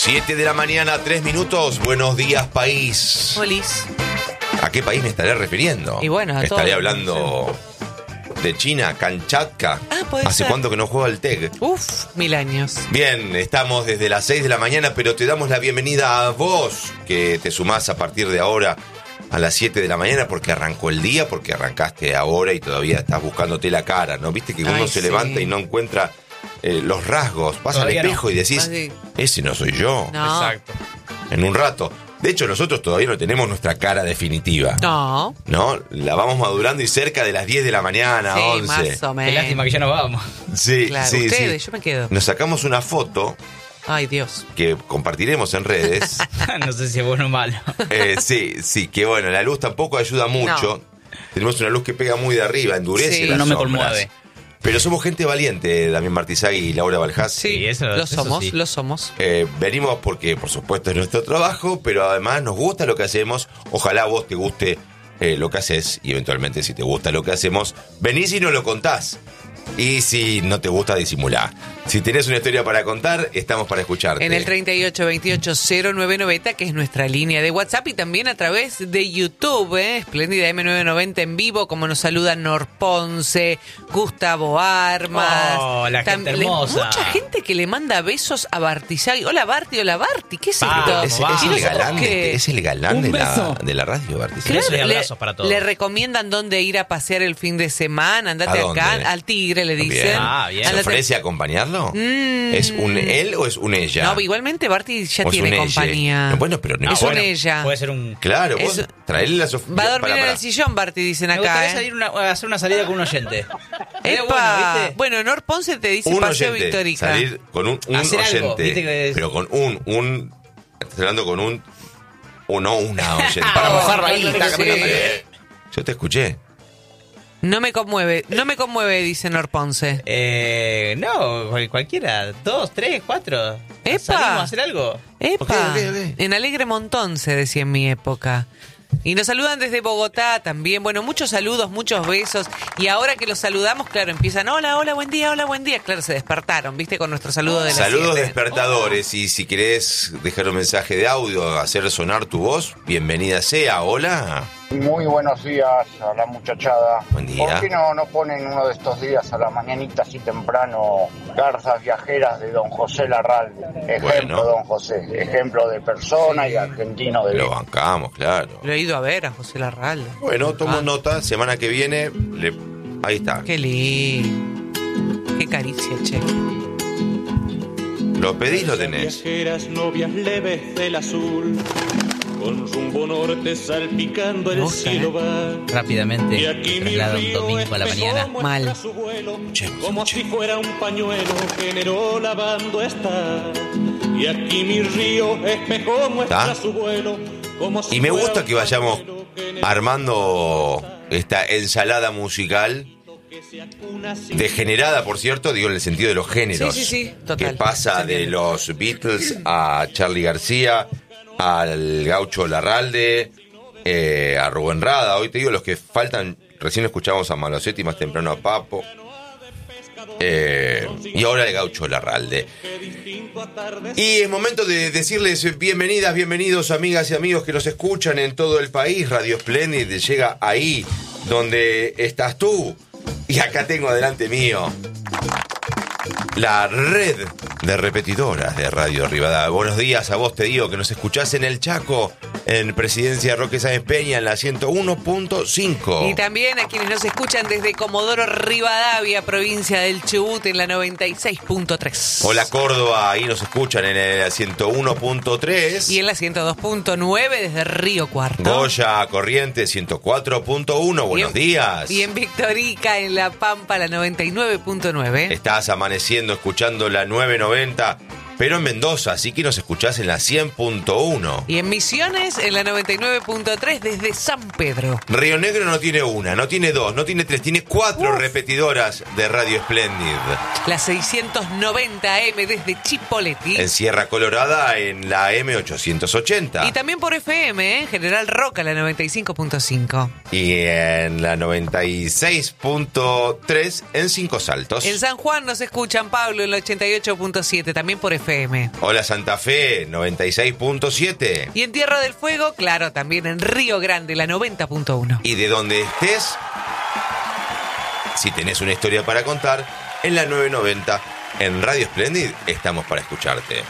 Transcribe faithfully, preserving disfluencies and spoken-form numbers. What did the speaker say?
siete de la mañana, tres minutos. Buenos días, país. Olis. ¿A qué país me estaré refiriendo? Y bueno, a Estaré todo. hablando de China, Kamchatka. Ah, puede ¿Hace ser. cuánto que no juego al T E C? Uf, mil años. Bien, estamos desde las seis de la mañana, pero te damos la bienvenida a vos, que te sumás a partir de ahora a las siete de la mañana, porque arrancó el día, porque arrancaste ahora y todavía estás buscándote la cara, ¿no? Viste que uno Ay, se sí. levanta y no encuentra eh, los rasgos, pasa al Todavía espejo no. y decís, Así. ese no soy yo. No. Exacto. En un rato. De hecho, nosotros todavía no tenemos nuestra cara definitiva. No. ¿No? La vamos madurando y cerca de las diez de la mañana, Sí, once. más o Qué menos. lástima que ya nos vamos. Sí, Claro, sí, ustedes, sí. yo me quedo. Nos sacamos una foto Ay, Dios. que compartiremos en redes. No sé si es bueno o malo. Eh, sí, sí, que bueno, la luz tampoco ayuda mucho. Tenemos una luz que pega muy de arriba, endurece Sí. las No me sombras. conmueve. Pero somos gente valiente, Damián Martizagui y Laura Baljás. Sí, Sí, eso- lo eso somos, sí. lo somos. Eh, venimos porque, por supuesto, es nuestro trabajo, pero además nos gusta lo que hacemos. Ojalá a vos te guste eh, lo que haces y eventualmente si te gusta lo que hacemos, venís y nos lo contás. Y si no te gusta, disimulá. Si tenés una historia para contar, estamos para escucharte. En el treinta y ocho veintiocho cero nueve noventa, que es nuestra línea de WhatsApp, y también a través de YouTube, ¿eh? Espléndida eme novecientos noventa en vivo, como nos saludan Nor Ponce, Gustavo Armas. Oh, la gente Tam- le- hermosa. Mucha gente que le manda besos a Bartizagui. Hola Barti, hola Barti, ¿qué es Vamos, esto? Es, es vamos. ¿Y el nosotros galán, qué? de, es el galán Un de la, beso. de la radio, Bartizagui. Besos y le- abrazos para todos. Le recomiendan dónde ir a pasear el fin de semana, andate ¿A dónde? acá, al Tigre le dicen. Bien. Ah, bien. ¿Se Andate- ofrece a acompañarlo? Mm. ¿Es un él o es un ella? No, igualmente Barti ya O es un tiene ella. compañía. No, bueno, pero no es importa. un ella. Puede ser un... Claro, vos Es- traerle la Sofía. Va a dormir Pará, en pará. el sillón, Barti, dicen Me acá. gustaría ¿eh? salir una, hacer una salida con un oyente. Estaría Epa. bueno, ¿viste? Bueno, Nor Ponce te dice Un paseo oyente. Victorica. Salir con un, un Hacer oyente. algo, viste que es- Pero con un, un. Estás hablando con un. O no, una oyente. Para mojar no, raíz, no, no, taca, sí. taca, Yo te escuché. No me conmueve, no me conmueve, dice Nor Ponce. Eh, no, cual- cualquiera. Dos, tres, cuatro. Epa. ¿Salimos a hacer algo? Epa, Ok, ok, ok. en Alegre Montón se decía en mi época. Y nos saludan desde Bogotá también. Bueno, muchos saludos, muchos besos. Y ahora que los saludamos, claro, empiezan, hola, hola, buen día, hola, buen día. Claro, se despertaron, ¿viste? Con nuestro saludo de la Saludos siete. despertadores. Y si querés dejar un mensaje de audio, hacer sonar tu voz, bienvenida sea. Hola. Muy buenos días a la muchachada. Buen día. ¿Por qué no, no ponen uno de estos días a la mañanita así temprano Garzas Viajeras de don José Larralde? Ejemplo, Bueno. don José. Ejemplo de persona y argentino de Lo bien. bancamos, claro. Lo he ido a ver a José Larralde. Bueno, tomo Ah. nota. Semana que viene, le- ahí está. Qué lindo. Qué caricia, che. Lo pedís, lo tenés. Viajeras, novias leves del azul, con rumbo norte salpicando Me el gusta, cielo ¿eh? va. Rápidamente Y aquí mi traslado un río domingo a la espejo mañana. muestra Mal. su vuelo, Escuchemos, como si escuchemos. fuera un pañuelo que enero lavando está. Y aquí mi río espejo muestra ¿Está? su vuelo, como si Y me fuera gusta un que vayamos pañuelo que enero armando esta ensalada musical, degenerada, por cierto, digo en el sentido de los géneros. Sí, sí, sí, total. Que pasa Se de entiende. los Beatles a Charly García, al Gaucho Larralde, eh, a Rubén Rada. Hoy te digo los que faltan. Recién escuchamos a Malosetti, más temprano a Papo. Eh, y ahora el Gaucho Larralde. Y es momento de decirles bienvenidas, bienvenidos amigas y amigos que nos escuchan en todo el país. Radio Splendid llega ahí donde estás tú. Y acá tengo adelante mío la red de repetidoras de Radio Rivadavia. Buenos días a vos, te digo, que nos escuchás en el Chaco, en Presidencia Roque Sáenz Peña, en la ciento uno punto cinco. Y también a quienes nos escuchan desde Comodoro Rivadavia, provincia del Chubut, en la noventa y seis punto tres. Hola Córdoba, ahí nos escuchan en el ciento uno punto tres. Y en la ciento dos punto nueve desde Río Cuarto. Goya, Corrientes, ciento cuatro punto uno. Buenos Y en- días. Y en Victorica, en La Pampa, la noventa y nueve punto nueve. Estás amaneciendo escuchando la nueve noventa, pero en Mendoza, así que nos escuchás en la cien punto uno. Y en Misiones, en la noventa y nueve punto tres desde San Pedro. Río Negro no tiene una, no tiene dos, no tiene tres, tiene cuatro Uf. repetidoras de Radio Splendid. La seiscientos noventa A M desde Chipoleti. En Sierra Colorada en la eme ochocientos ochenta. Y también por F M, ¿eh? General Roca, la noventa y cinco punto cinco. Y en la noventa y seis punto tres en Cinco Saltos. En San Juan nos escuchan, Pablo, en la ochenta y ocho punto siete, también por F F M. Hola Santa Fe, noventa y seis punto siete. Y en Tierra del Fuego, claro, también en Río Grande, la noventa punto uno. Y de donde estés, si tenés una historia para contar, en la nueve noventa, en Radio Splendid, estamos para escucharte.